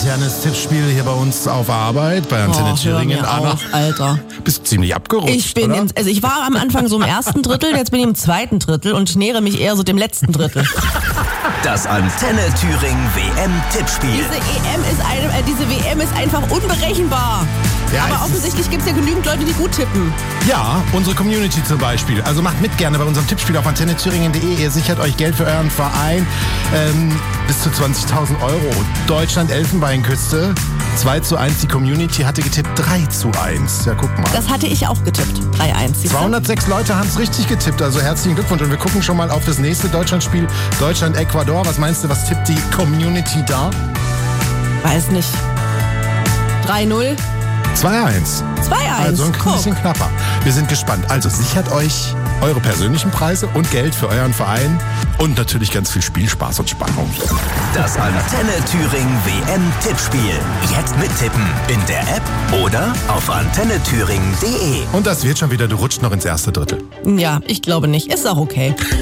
internes Tippspiel hier bei uns auf Arbeit, bei Antenne Thüringen. Anna, Alter. Bist ziemlich abgerutscht, ich war am Anfang so im ersten Drittel, jetzt bin ich im zweiten Drittel und ich nähere mich eher so dem letzten Drittel. Das Antenne Thüringen WM-Tippspiel. Diese WM ist einfach unberechenbar. Ja, aber offensichtlich gibt es ja genügend Leute, die gut tippen. Ja, unsere Community zum Beispiel. Also macht mit gerne bei unserem Tippspiel auf antennethüringen.de. Ihr sichert euch Geld für euren Verein. Bis zu 20.000 Euro. Deutschland Elfenbeinküste. 2:1. Die Community hatte getippt 3:1. Ja, guck mal. Das hatte ich auch getippt. 3:1. 206 Leute haben es richtig getippt. Also herzlichen Glückwunsch. Und wir gucken schon mal auf das nächste Deutschlandspiel. Deutschland-Ecuador. Was meinst du, was tippt die Community da? Weiß nicht. 3:0. 2:1. 2:1. Also ein bisschen knapper. Wir sind gespannt. Also sichert euch eure persönlichen Preise und Geld für euren Verein und natürlich ganz viel Spielspaß und Spannung. Das Antenne Thüringen WM-Tippspiel. Jetzt mittippen in der App oder auf antennethüringen.de. Und das wird schon wieder, du rutscht noch ins erste Drittel. Ja, ich glaube nicht. Ist auch okay.